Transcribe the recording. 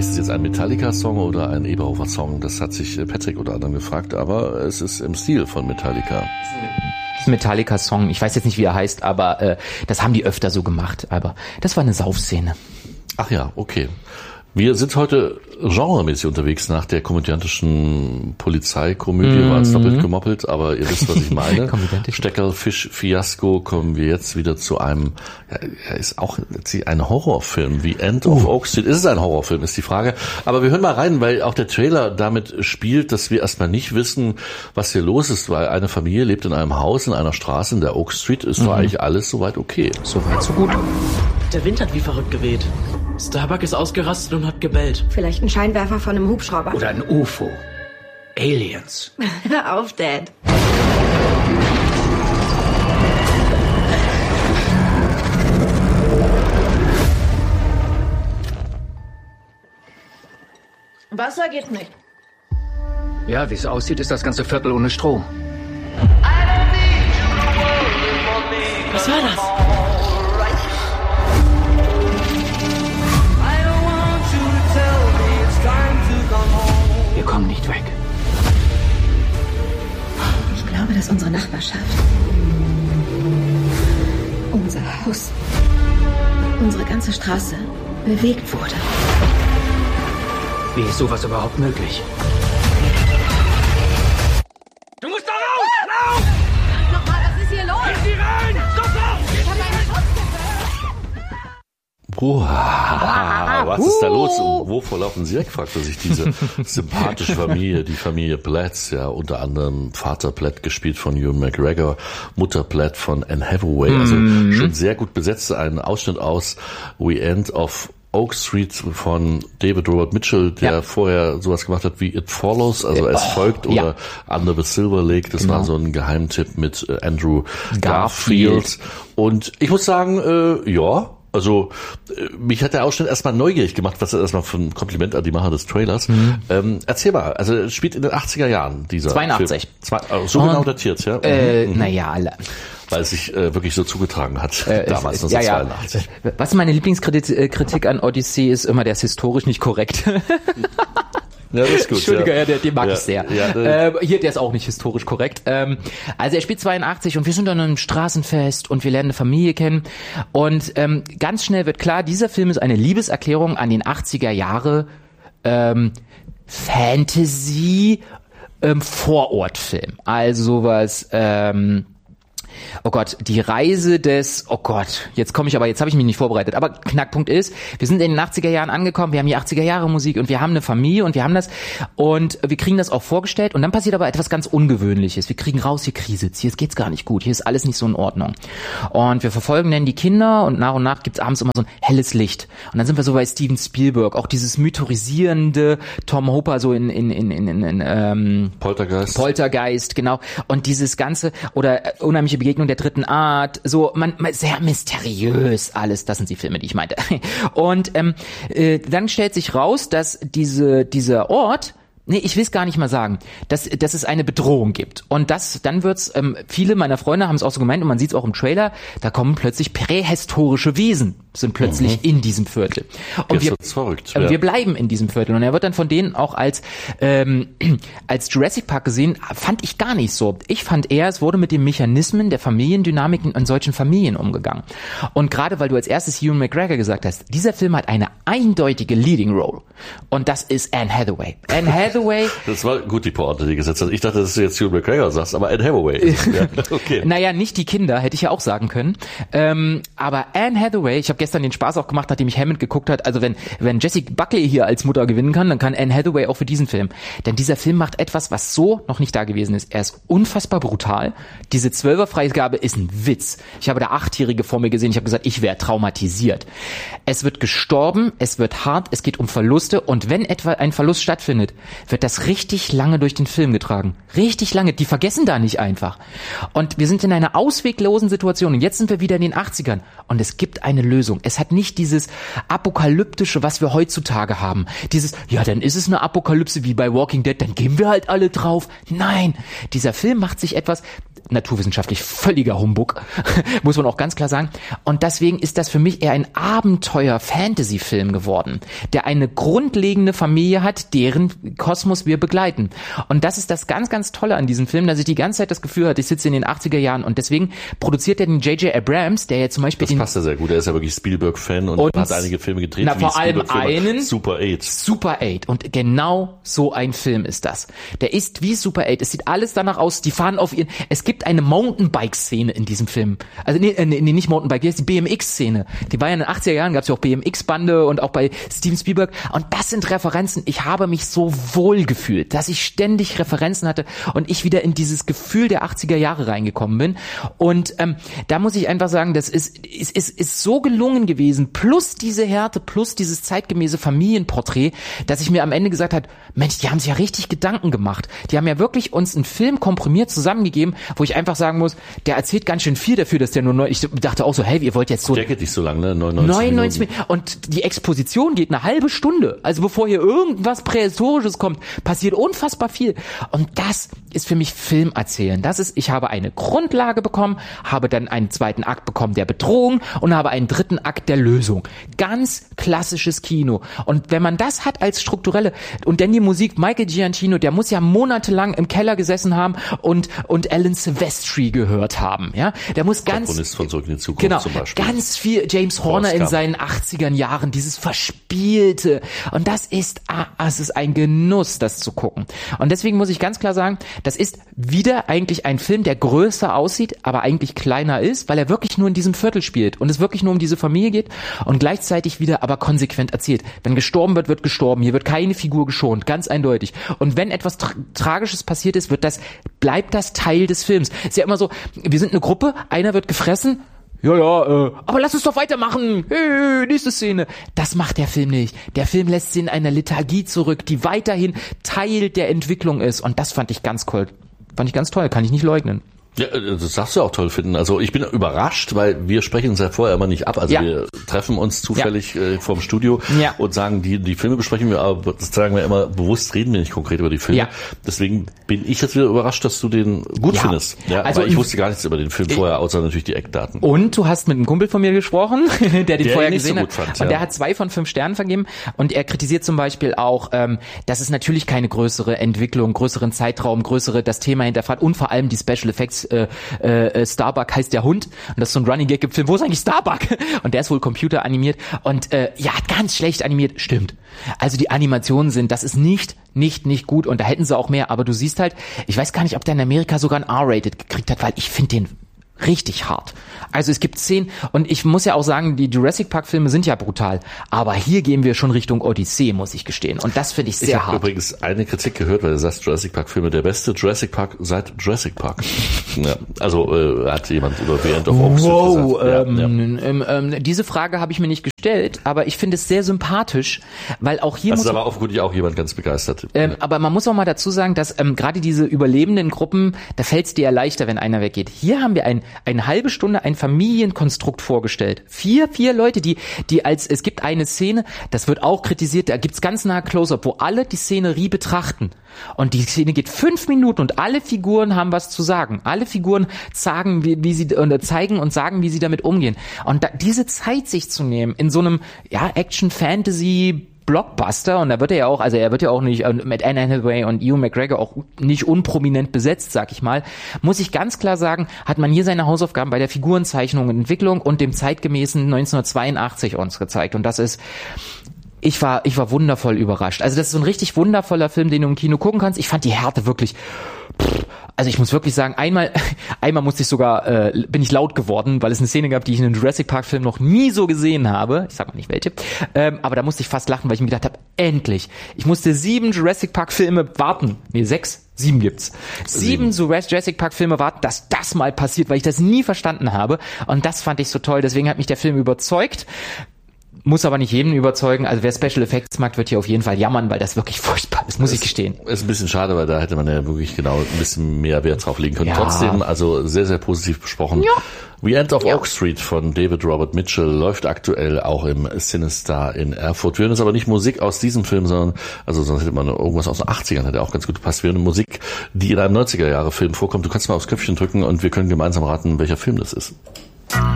Ist es jetzt ein Metallica-Song oder ein Eberhofer-Song? Das hat sich Patrick unter anderem gefragt, aber es ist im Stil von Metallica. Metallica-Song, ich weiß jetzt nicht, wie er heißt, aber das haben die öfter so gemacht, aber das war eine Saufszene. Ach ja, okay. Wir sind heute genremäßig unterwegs nach der komödiantischen Polizeikomödie, war es doppelt gemoppelt, aber ihr wisst, was ich meine. Steckerfisch-Fiasko, kommen wir jetzt wieder zu einem, ist auch ein Horrorfilm, wie End of Oak Street. Ist es ein Horrorfilm, ist die Frage. Aber wir hören mal rein, weil auch der Trailer damit spielt, dass wir erstmal nicht wissen, was hier los ist, weil eine Familie lebt in einem Haus, in einer Straße, in der Oak Street, ist doch eigentlich alles soweit okay. Soweit, so gut. Der Wind hat wie verrückt geweht. Starbuck ist ausgerastet und hat gebellt. Vielleicht ein Scheinwerfer von einem Hubschrauber. Oder ein UFO. Aliens. Hör auf, Dad. Wasser geht nicht. Ja, wie es aussieht, ist das ganze Viertel ohne Strom. Was war das? Wir kommen nicht weg. Ich glaube, dass unsere Nachbarschaft, unser Haus, unsere ganze Straße bewegt wurde. Wie ist sowas überhaupt möglich? Du musst da raus! Lauf! Nochmal, was ist hier los? Geh sie rein! Sofort! Ich hab meinen Schutz Was ist da los? Und wovor laufen Sie weg, fragte sich diese sympathische Familie, die Familie Platt, ja, unter anderem Vater Platt gespielt von Ewan McGregor, Mutter Platt von Anne Hathaway, also schon sehr gut besetzt, ein Ausschnitt aus We End of Oak Street von David Robert Mitchell, der vorher sowas gemacht hat wie It Follows, also es folgt, oder Under the Silver Lake, das war so ein Geheimtipp mit Andrew Garfield. Und ich muss sagen, also mich hat der Ausschnitt erstmal neugierig gemacht, was das erstmal für ein Kompliment an die Macher des Trailers. Erzähl mal, also es spielt in den 80er Jahren, dieser 82. Film. So genau datiert, ja? Naja, alle. Weil es sich wirklich so zugetragen hat, damals 1982. Was meine Lieblingskritik an Odyssey ist immer, der ist historisch nicht korrekt. Ja, das ist gut. Entschuldige, den mag ich sehr. Hier, der ist auch nicht historisch korrekt. Also er spielt 82 und wir sind an einem Straßenfest und wir lernen eine Familie kennen. Und ganz schnell wird klar, dieser Film ist eine Liebeserklärung an den 80er Jahre Fantasy Vorortfilm. Also sowas, oh Gott, die Reise des, oh Gott, jetzt habe ich mich nicht vorbereitet, aber Knackpunkt ist, wir sind in den 80er Jahren angekommen, wir haben die 80er Jahre Musik und wir haben eine Familie und wir haben das und wir kriegen das auch vorgestellt und dann passiert aber etwas ganz Ungewöhnliches. Wir kriegen raus, hier kriselt's, hier geht's gar nicht gut, hier ist alles nicht so in Ordnung. Und wir verfolgen dann die Kinder und nach gibt's abends immer so ein helles Licht. Und dann sind wir so bei Steven Spielberg, auch dieses mythorisierende Tom Hopper so in Poltergeist, genau. Und dieses ganze, oder unheimliche Begegnung der dritten Art, so man sehr mysteriös alles, das sind die Filme, die ich meinte. Und dann stellt sich raus, dass dieser Ort, ich will es gar nicht mal sagen, dass es eine Bedrohung gibt. Und dann wird's, viele meiner Freunde haben es auch so gemeint und man sieht es auch im Trailer, da kommen plötzlich prähistorische Wesen, sind plötzlich in diesem Viertel. Und wir bleiben in diesem Viertel. Und er wird dann von denen auch als Jurassic Park gesehen, fand ich gar nicht so. Ich fand eher, es wurde mit den Mechanismen der Familiendynamiken in solchen Familien umgegangen. Und gerade weil du als erstes Ewan McGregor gesagt hast, dieser Film hat eine eindeutige Leading Role. Und das ist Anne Hathaway. Das war gut, die Pointe, die gesetzt hat. Ich dachte, dass du jetzt Ewan McGregor sagst, aber Anne Hathaway. Ja, okay. Naja, nicht die Kinder, hätte ich ja auch sagen können. Aber Anne Hathaway, ich habe gestern den Spaß auch gemacht, nachdem ich Hammond geguckt hat, also wenn Jessie Buckley hier als Mutter gewinnen kann, dann kann Anne Hathaway auch für diesen Film. Denn dieser Film macht etwas, was so noch nicht da gewesen ist. Er ist unfassbar brutal. Diese 12er-Freigabe ist ein Witz. Ich habe da 8-Jährige vor mir gesehen, ich habe gesagt, ich wäre traumatisiert. Es wird gestorben, es wird hart, es geht um Verluste und wenn etwa ein Verlust stattfindet, wird das richtig lange durch den Film getragen. Richtig lange. Die vergessen da nicht einfach. Und wir sind in einer ausweglosen Situation und jetzt sind wir wieder in den 80ern und es gibt eine Lösung. Lösung. Es hat nicht dieses Apokalyptische, was wir heutzutage haben. Dieses, ja, dann ist es eine Apokalypse wie bei Walking Dead, dann gehen wir halt alle drauf. Nein, dieser Film macht sich etwas, naturwissenschaftlich völliger Humbug, muss man auch ganz klar sagen. Und deswegen ist das für mich eher ein Abenteuer-Fantasy-Film geworden, der eine grundlegende Familie hat, deren Kosmos wir begleiten. Und das ist das ganz, ganz Tolle an diesem Film, dass ich die ganze Zeit das Gefühl hatte, ich sitze in den 80er Jahren und deswegen produziert er den J.J. Abrams, der ja zum Beispiel... Das passt ja sehr gut, er ist ja wirklich Spielberg-Fan und hat einige Filme gedreht. Na, vor allem einen Super 8. Super 8. Und genau so ein Film ist das. Der ist wie Super 8. Es sieht alles danach aus, die fahren auf ihren... Es gibt eine Mountainbike-Szene in diesem Film. Also nee, nicht Mountainbike, die ist die BMX-Szene. Die war ja in den 80er Jahren, gab es ja auch BMX-Bande und auch bei Steven Spielberg. Und das sind Referenzen. Ich habe mich so wohl gefühlt, dass ich ständig Referenzen hatte und ich wieder in dieses Gefühl der 80er Jahre reingekommen bin. Und da muss ich einfach sagen, das ist so gelungen gewesen, plus diese Härte, plus dieses zeitgemäße Familienporträt, dass ich mir am Ende gesagt habe, Mensch, die haben sich ja richtig Gedanken gemacht. Die haben ja wirklich uns einen Film komprimiert zusammengegeben, wo ich einfach sagen muss, der erzählt ganz schön viel dafür, dass der nur ich dachte auch so, hey, ihr wollt jetzt so... Der geht nicht so lang, ne? 99 Minuten. Und die Exposition geht eine halbe Stunde. Also bevor hier irgendwas Prähistorisches kommt, passiert unfassbar viel. Und das ist für mich Film erzählen. Das ist, ich habe eine Grundlage bekommen, habe dann einen zweiten Akt bekommen der Bedrohung und habe einen dritten Akt der Lösung. Ganz klassisches Kino. Und wenn man das hat als strukturelle, und dann die Musik, Michael Giacchino, der muss ja monatelang im Keller gesessen haben und Alan Silvestri gehört haben, ja. Der muss ganz, Komponist von Zurück in die Zukunft genau, zum Beispiel. Ganz viel James Horner in seinen 80er Jahren, dieses Verspielte. Und das ist, es ist ein Genuss, das zu gucken. Und deswegen muss ich ganz klar sagen, das ist wieder eigentlich ein Film, der größer aussieht, aber eigentlich kleiner ist, weil er wirklich nur in diesem Viertel spielt und es wirklich nur um diese Familie geht und gleichzeitig wieder aber konsequent erzählt. Wenn gestorben wird, wird gestorben. Hier wird keine Figur geschont, ganz eindeutig. Und wenn etwas Tragisches passiert ist, bleibt das Teil des Films. Ist ja immer so, wir sind eine Gruppe, einer wird gefressen, aber lass uns doch weitermachen. Hey, nächste Szene. Das macht der Film nicht. Der Film lässt sie in einer Lethargie zurück, die weiterhin Teil der Entwicklung ist. Und das fand ich ganz toll. Kann ich nicht leugnen. Ja, das darfst du auch toll finden. Also ich bin überrascht, weil wir sprechen uns ja vorher immer nicht ab. Also wir treffen uns zufällig vorm Studio und sagen, die Filme besprechen wir, aber das sagen wir immer, bewusst reden wir nicht konkret über die Filme. Ja. Deswegen bin ich jetzt wieder überrascht, dass du den gut findest. Ja, also weil ich wusste gar nichts über den Film vorher, außer natürlich die Eckdaten. Und du hast mit einem Kumpel von mir gesprochen, der den vorher gesehen hat. Fand, und der hat 2 von 5 Sternen vergeben. Und er kritisiert zum Beispiel auch, dass es natürlich keine größere Entwicklung, größeren Zeitraum, das Thema hinterfragt und vor allem die Special Effects. Starbuck heißt der Hund und das ist so ein Running Gag im Film. Wo ist eigentlich Starbuck? Und der ist wohl computeranimiert und ganz schlecht animiert. Stimmt. Also die Animationen das ist nicht gut und da hätten sie auch mehr, aber du siehst halt, ich weiß gar nicht, ob der in Amerika sogar ein R-Rated gekriegt hat, weil ich finde den richtig hart. Also es gibt Szenen und ich muss ja auch sagen, die Jurassic Park Filme sind ja brutal, aber hier gehen wir schon Richtung Odyssee, muss ich gestehen. Und das finde ich sehr hart. Ich habe übrigens eine Kritik gehört, weil du sagst, Jurassic Park Filme der beste Jurassic Park seit Jurassic Park. Ja, also hat jemand über The End of Oxford gesagt. Diese Frage habe ich mir nicht gestellt, aber ich finde es sehr sympathisch, weil auch hier da war offenkundig auch jemand ganz begeistert. Aber man muss auch mal dazu sagen, dass gerade diese überlebenden Gruppen, da fällt es dir ja leichter, wenn einer weggeht. Hier haben wir eine halbe Stunde ein Familienkonstrukt vorgestellt. 4 Leute, die es gibt eine Szene, das wird auch kritisiert, da gibt's ganz nah Close-Up, wo alle die Szenerie betrachten. Und die Szene geht 5 Minuten und alle Figuren haben was zu sagen. Alle Figuren sagen, wie sie zeigen und sagen, wie sie damit umgehen. Und diese Zeit sich zu nehmen in so einem Action-Fantasy Blockbuster, und da wird er ja auch nicht mit Anne Hathaway und Ewan McGregor auch nicht unprominent besetzt, sag ich mal, muss ich ganz klar sagen, hat man hier seine Hausaufgaben bei der Figurenzeichnung und Entwicklung und dem zeitgemäßen 1982 uns gezeigt. Und das ist, ich war wundervoll überrascht. Also das ist so ein richtig wundervoller Film, den du im Kino gucken kannst. Ich fand die Härte wirklich, also ich muss wirklich sagen, einmal musste ich sogar, bin ich laut geworden, weil es eine Szene gab, die ich in einem Jurassic Park Film noch nie so gesehen habe. Ich sag mal nicht welche. Aber da musste ich fast lachen, weil ich mir gedacht habe, endlich. Ich musste 7 Jurassic Park Filme warten. Nee, 6. 7 gibt's. 7 Jurassic Park Filme warten, dass das mal passiert, weil ich das nie verstanden habe. Und das fand ich so toll. Deswegen hat mich der Film überzeugt. Muss aber nicht jeden überzeugen. Also wer Special Effects mag, wird hier auf jeden Fall jammern, weil das wirklich furchtbar ist, muss ich gestehen. Ist ein bisschen schade, weil da hätte man ja wirklich genau ein bisschen mehr Wert drauf legen können. Ja. Trotzdem, also sehr, sehr positiv besprochen. Ja. The End of Oak Street von David Robert Mitchell läuft aktuell auch im CineStar in Erfurt. Wir hören jetzt aber nicht Musik aus diesem Film, sondern, also sonst hätte man irgendwas aus den 80ern, hätte auch ganz gut gepasst. Wir hören Musik, die in einem 90er-Jahre-Film vorkommt. Du kannst mal aufs Köpfchen drücken und wir können gemeinsam raten, welcher Film das ist.